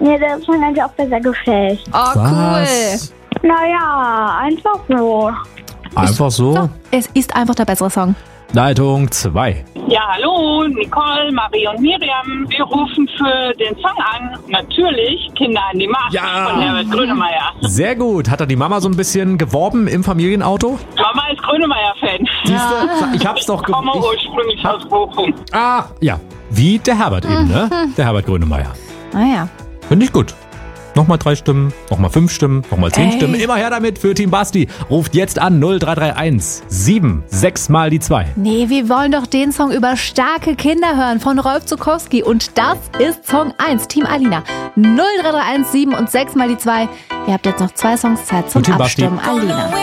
Mir der Song eigentlich auch besser gefällt. Oh, Was? Naja, einfach so. Einfach so? cool. Es ist einfach der bessere Song. Leitung 2. Ja, hallo, Nicole, Marie und Miriam. Wir rufen für den Song an. Natürlich Kinder an die Macht von Herbert Grönemeyer. Sehr gut. Hat da die Mama so ein bisschen geworben im Familienauto? Mama ist Grönemeyer-Fan. Siehste, ich hab's doch Ich komme ursprünglich aus Bochum. Ah, ja. Wie der Herbert eben, ne? Der Herbert Grönemeyer. Naja. Finde ich gut. Nochmal 3 Stimmen, nochmal 5 Stimmen, nochmal 10 Stimmen. Immer her damit für Team Basti. Ruft jetzt an 0331 6 mal die 2. Nee, wir wollen doch den Song über starke Kinder hören von Rolf Zuckowski. Und das ist Song 1, Team Alina. 0331 7 und 6 mal die 2. Ihr habt jetzt noch 2 Songs Zeit zum Und Team Basti. Abstimmen. Alina.